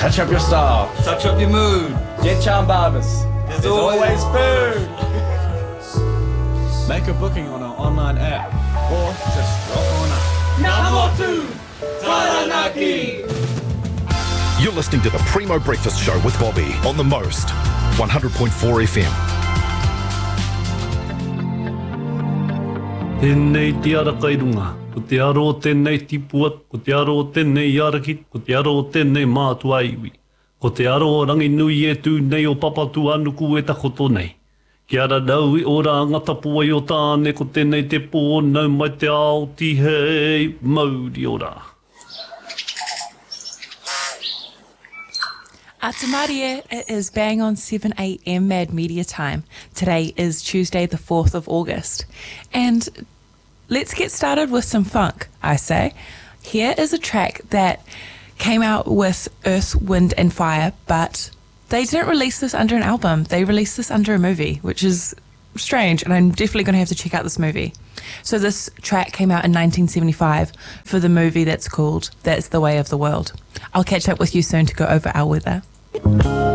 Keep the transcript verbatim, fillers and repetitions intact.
Touch up your style. Touch up your mood. Get Charm Barbers. There's, There's always, always food. Make a booking on our online app or just rock on up. Namotu Taranaki. You're listening to the Primo Breakfast Show with Bobby on the Most, one hundred point four F M. Tēnei te ara kairunga, ko te aro tēnei tipuat, ko te aro tēnei arakit, ko te aro tēnei mātua iwi. Ko te aro o rangi nui e tū nei o papatu anuku e takoto nei. Ki ara nau i ora angata pua i o tāne, ko tēnei te pō nau mai te ao ti hei mauri ora. Atamarie, it is bang on seven a m Mad Media time. Today is Tuesday the fourth of August. And let's get started with some funk, I say. Here is a track that came out with Earth, Wind and Fire, but they didn't release this under an album. They released this under a movie, which is strange, and I'm definitely going to have to check out this movie. So this track came out in nineteen seventy-five for the movie that's called That's the Way of the World. I'll catch up with you soon to go over our weather.